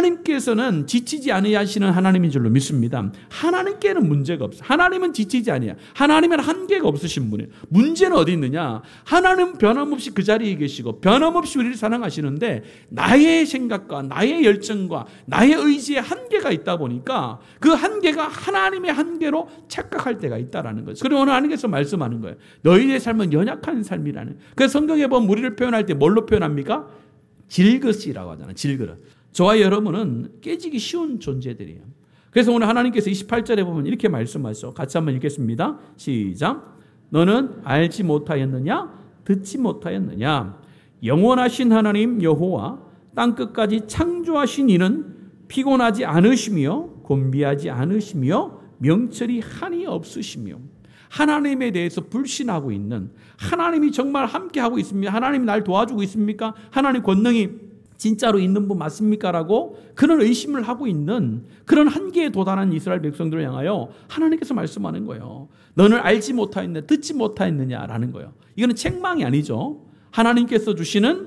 하나님께서는 지치지 아니하시는 하나님인 줄로 믿습니다. 하나님께는 문제가 없어요. 하나님은 지치지 아니에요. 하나님은 한계가 없으신 분이에요. 문제는 어디 있느냐? 하나님은 변함없이 그 자리에 계시고 변함없이 우리를 사랑하시는데 나의 생각과 나의 열정과 나의 의지에 한계가 있다 보니까 그 한계가 하나님의 한계로 착각할 때가 있다라는 거죠. 그리고 오늘 하나님께서 말씀하는 거예요. 너희의 삶은 연약한 삶이라는. 그래서 성경에 보면 우리를 표현할 때 뭘로 표현합니까? 질그릇이라고 하잖아요. 질그릇. 저와 여러분은 깨지기 쉬운 존재들이에요. 그래서 오늘 하나님께서 28절에 보면 이렇게 말씀하셔. 같이 한번 읽겠습니다. 시작. 너는 알지 못하였느냐? 듣지 못하였느냐? 영원하신 하나님 여호와 땅끝까지 창조하신 이는 피곤하지 않으시며 곤비하지 않으시며 명철이 한이 없으시며 하나님에 대해서 불신하고 있는, 하나님이 정말 함께하고 있습니까? 하나님이 날 도와주고 있습니까? 하나님 권능이 진짜로 있는 분 맞습니까? 라고 그런 의심을 하고 있는 그런 한계에 도달한 이스라엘 백성들을 향하여 하나님께서 말씀하는 거예요. 너는 알지 못하였느냐, 듣지 못하였느냐라는 거예요. 이거는 책망이 아니죠. 하나님께서 주시는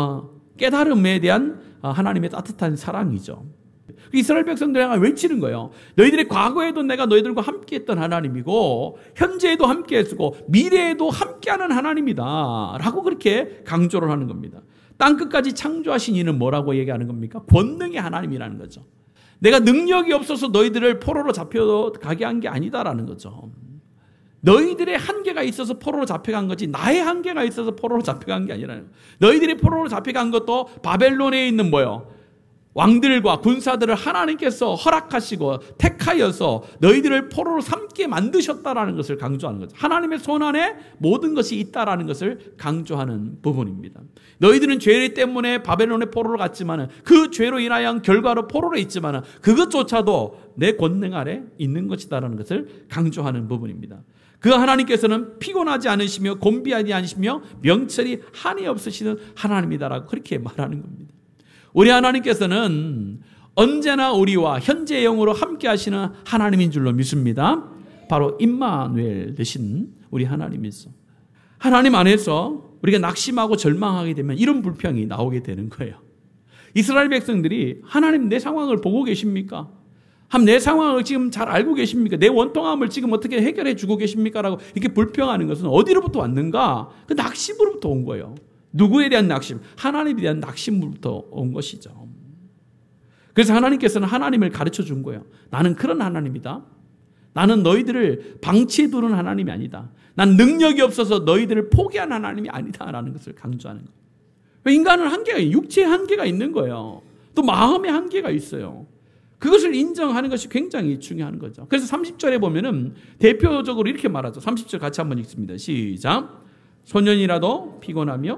깨달음에 대한 하나님의 따뜻한 사랑이죠. 이스라엘 백성들을 향해 외치는 거예요. 너희들의 과거에도 내가 너희들과 함께했던 하나님이고 현재에도 함께했고 미래에도 함께하는 하나님이다 라고 그렇게 강조를 하는 겁니다. 땅끝까지 창조하신 이는 뭐라고 얘기하는 겁니까? 권능의 하나님이라는 거죠. 내가 능력이 없어서 너희들을 포로로 잡혀가게 한 게 아니다라는 거죠. 너희들의 한계가 있어서 포로로 잡혀간 거지 나의 한계가 있어서 포로로 잡혀간 게 아니라는 거예요. 너희들이 포로로 잡혀간 것도 바벨론에 있는 뭐예요? 왕들과 군사들을 하나님께서 허락하시고 택하여서 너희들을 포로로 삼게 만드셨다라는 것을 강조하는 거죠. 하나님의 손 안에 모든 것이 있다라는 것을 강조하는 부분입니다. 너희들은 죄 때문에 바벨론의 포로로 갔지만 그 죄로 인하여 결과로 포로로 있지만 그것조차도 내 권능 아래 있는 것이다라는 것을 강조하는 부분입니다. 그 하나님께서는 피곤하지 않으시며 곤비하지 않으시며 명철이 한이 없으시는 하나님이다라고 그렇게 말하는 겁니다. 우리 하나님께서는 언제나 우리와 현재의 영으로 함께 하시는 하나님인 줄로 믿습니다. 바로 임마누엘 되신 우리 하나님이죠. 하나님 안에서 우리가 낙심하고 절망하게 되면 이런 불평이 나오게 되는 거예요. 이스라엘 백성들이 하나님 내 상황을 보고 계십니까? 내 상황을 지금 잘 알고 계십니까? 내 원통함을 지금 어떻게 해결해 주고 계십니까? 라고 이렇게 불평하는 것은 어디로부터 왔는가? 그 낙심으로부터 온 거예요. 누구에 대한 낙심? 하나님에 대한 낙심으로부터 온 것이죠. 그래서 하나님께서는 하나님을 가르쳐 준 거예요. 나는 그런 하나님이다. 나는 너희들을 방치해 두는 하나님이 아니다. 난 능력이 없어서 너희들을 포기한 하나님이 아니다라는 것을 강조하는 거예요. 인간은 한계가, 육체의 한계가 있는 거예요. 또 마음의 한계가 있어요. 그것을 인정하는 것이 굉장히 중요한 거죠. 그래서 30절에 보면은 대표적으로 이렇게 말하죠. 30절 같이 한번 읽습니다. 시작. 소년이라도 피곤하며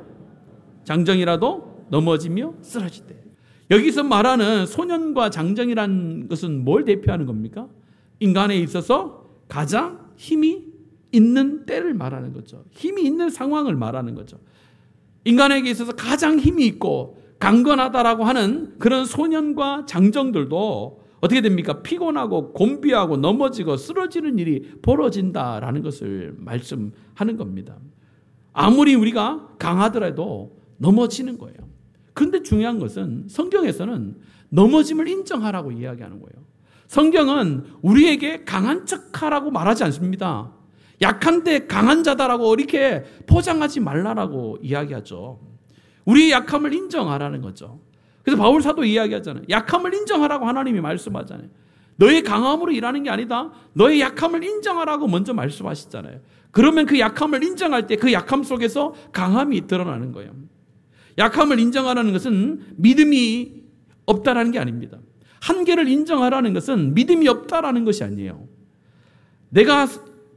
장정이라도 넘어지며 쓰러질 때. 여기서 말하는 소년과 장정이라는 것은 뭘 대표하는 겁니까? 인간에 있어서 가장 힘이 있는 때를 말하는 거죠. 힘이 있는 상황을 말하는 거죠. 인간에게 있어서 가장 힘이 있고 강건하다라고 하는 그런 소년과 장정들도 어떻게 됩니까? 피곤하고 곤비하고 넘어지고 쓰러지는 일이 벌어진다라는 것을 말씀하는 겁니다. 아무리 우리가 강하더라도 넘어지는 거예요. 그런데 중요한 것은 성경에서는 넘어짐을 인정하라고 이야기하는 거예요. 성경은 우리에게 강한 척하라고 말하지 않습니다. 약한데 강한 자다라고 이렇게 포장하지 말라라고 이야기하죠. 우리의 약함을 인정하라는 거죠. 그래서 바울 사도 이야기하잖아요. 약함을 인정하라고 하나님이 말씀하잖아요. 너의 강함으로 일하는 게 아니다. 너의 약함을 인정하라고 먼저 말씀하시잖아요. 그러면 그 약함을 인정할 때 그 약함 속에서 강함이 드러나는 거예요. 약함을 인정하라는 것은 믿음이 없다라는 게 아닙니다. 한계를 인정하라는 것은 믿음이 없다라는 것이 아니에요. 내가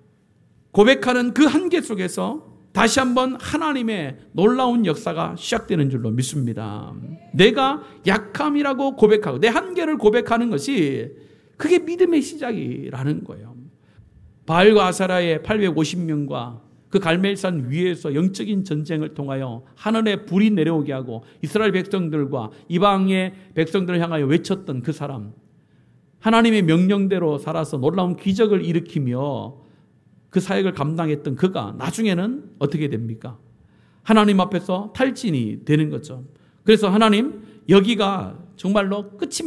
고백하는 그 한계 속에서 다시 한번 하나님의 놀라운 역사가 시작되는 줄로 믿습니다. 내가 약함이라고 고백하고 내 한계를 고백하는 것이 그게 믿음의 시작이라는 거예요. 바알과 아사라의 850명과 그 갈멜산 위에서 영적인 전쟁을 통하여 하늘에 불이 내려오게 하고 이스라엘 백성들과 이방의 백성들을 향하여 외쳤던 그 사람, 하나님의 명령대로 살아서 놀라운 기적을 일으키며 그 사역을 감당했던 그가 나중에는 어떻게 됩니까? 하나님 앞에서 탈진이 되는 거죠. 그래서 하나님, 여기가 정말로 끝입니다.